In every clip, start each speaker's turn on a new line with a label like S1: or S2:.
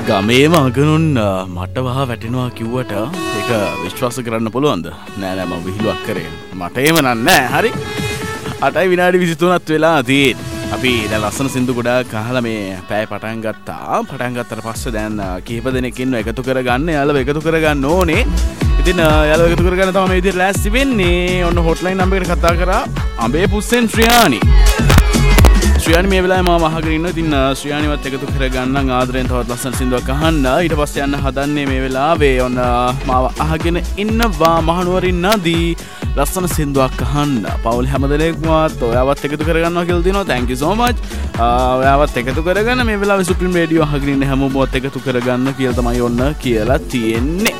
S1: ගමේම අගනුන් මට වහ වැටෙනවා කිව්වට ඒක විශ්වාස කරන්න පුළුවන්ද? නෑ නෑ මම විහිළුවක් කරේ. මට එහෙම නෑ. හරි. 8යි විනාඩි 23ක් වෙලා තියෙන්නේ. අපි දැන් ලස්සන සින්දු ගොඩාක් අහලා මේ පැය පටන් ගත්තා. පටන් ගත්තට පස්සේ දැන් කීප දෙනෙක් ඉන්නවා එකතු කරගන්න. යාළුවෝ එකතු කරගන්න ඕනේ. ඉතින් යාළුවෝ එකතු කරගන්න තමයි මේ විදිහට ලෑස්ති වෙන්නේ. ඔන්න හොට්ලයින් නම්බර් එකට කතා කරා. අඹේ පුස්සෙන් ශ්‍රියානි. ශ්‍රියානි මේ වෙලාවේ මම අහගෙන ඉන්නවා. ඉතින් ශ්‍රියානිවත් එකතු කරගන්න ආදරෙන් තවත් ලස්සන සින්දුවක් අහන්න. ඊට පස්සේ යන්න හදන්නේ මේ වෙලාවේ ඔන්න මාව අහගෙන ඉන්නවා මහනුවරින් නදී ලස්සන සින්දුවක් අහන්න. පවුල් හැමදෙනෙක්මත් ඔයාවත් එකතු කරගන්නවා කියලා දිනවා. thank you so much. ඔයාවත් එකතු කරගන්න මේ වෙලාවේ සුප්‍රීම රේඩියෝ අහගෙන ඉන්න හැමෝමවත් එකතු කරගන්න කියලා තමයි ඔන්න කියලා තියෙන්නේ.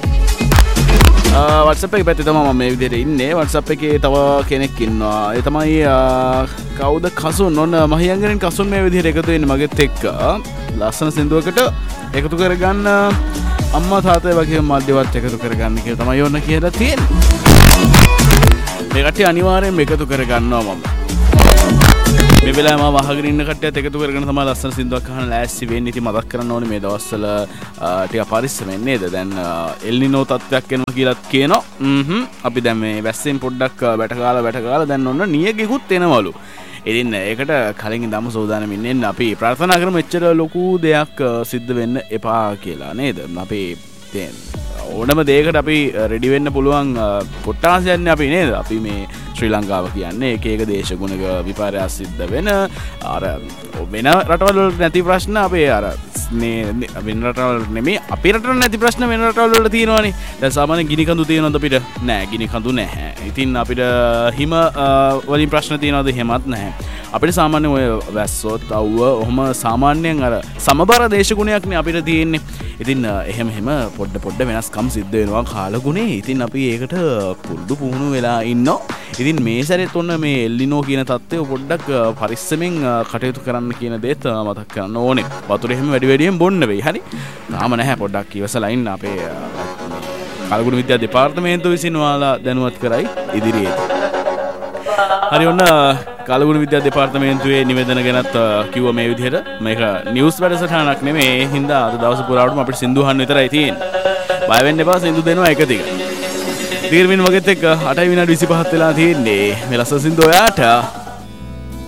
S1: WhatsApp එකේ පැත්තේ තමයි මම මේ විදිහට ඉන්නේ. WhatsApp එකේ තව කෙනෙක් ඉන්නවා. ඒ තමයි කවුද කසුන්. ඔන්න මහියංගනෙන් කසුන් මේ විදිහට එකතු වෙන්නේ මගෙත් එක්ක. ලස්සන සින්දුවකට එකතු කරගන්න අම්මා තාත්තයි වගේ මල්ලිවත් එකතු කරගන්න කියලා තමයි ඔන්න කියලා තියෙන්නේ. මේ කට්ටිය අනිවාර්යෙන්ම එකතු කරගන්නවා මම. මේ වෙලාවේ මම අහගෙන ඉන්න කට්ටියත් එකතු කරගෙන තමයි ලස්සන සින්දුවක් අහන්න ලෑස්ති වෙන්නේ. ඉතින් මතක් කරන්න ඕනේ මේ දවස්වල ටික පරිස්සමෙන් නේද? දැන් එල්නිනෝ තත්ත්වයක් එනවා කියලා කියනවා. අපි දැන් මේ වැස්සෙන් පොඩ්ඩක් වැට කාලා දැන් ඔන්න නියගෙකුත් එනවලු. ඉතින් ඒකට කලින් ඉඳන්ම සෝදානම් ඉන්න අපි ප්‍රාර්ථනා කරමු එච්චර ලොකු දෙයක් සිද්ධ වෙන්න එපා කියලා නේද? අපි ඕනම දෙයකට අපි රෙඩි වෙන්න පුළුවන් කොට්ටාසයන්නේ අපි නේද? අපි මේ ශ්‍රී ලංකාව කියන්නේ එක එක දේශගුණක විපර්යාස සිද්ධ වෙන අර වෙන රටවල් වල නැති ප්‍රශ්න අපේ අර මේ වෙන රටවල් නෙමෙයි අපේ රටවල නැති ප්‍රශ්න වෙන රටවල් වල තියෙනවානේ. දැන් සාමාන්‍ය ගිනි කඳු තියෙනවද අපිට? නෑ ගිනි කඳු නැහැ. ඉතින් අපිට හිම වලින් ප්‍රශ්න තියෙනවද? එහෙමත් නැහැ. අපිට සාමාන්‍ය ඔය වැස්සොත් අවුව ඔහම සාමාන්‍යයෙන් අර සමබර දේශගුණයක්නේ අපිට තියෙන්නේ. ඉතින් එහෙම පොඩ වෙනස්කම් සිද්ධ වෙනවා කාලගුණේ. ඉතින් අපි ඒකට පුරුදු පුහුණු වෙලා ඉන්නවා. ඉතින් මේ සැරේත් ඔන්න මේ එල්ලිනෝ කියන තත්ත්වය පොඩ්ඩක් පරිස්සමෙන් කටයුතු කරන්න කියන දේත් මතක් කරන්න ඕනේ. වතුර එහෙම වැඩියෙන් බොන්න වෙයි. හරි. තාම නැහැ පොඩ්ඩක් ඉවසලා ඉන්න අපේ කලගුණ විද්‍යා දෙපාර්තමේන්තුව විසින් ඔයාලා දැනුවත් කරයි ඉදිරියේ. හරි ඔන්න කලගුණ විද්‍යා දෙපාර්තමේන්තුවේ නිවේදන ගැනත් කිව්ව මේ විදිහට මේක නිවුස් වැඩසටහනක් නෙමෙයි. ඒ හින්දා අද දවස් පුරාවටම අපිට සින්දු අහන්න විතරයි තියෙන්නේ. බය වෙන්න එපා සින්දු දෙනවා එක දිගට. දීර්වින් වගේත් එක්ක 8යි විනාඩි 25ක් වෙලා තියෙන්නේ. මේ ලස්සන සින්දු ඔයාට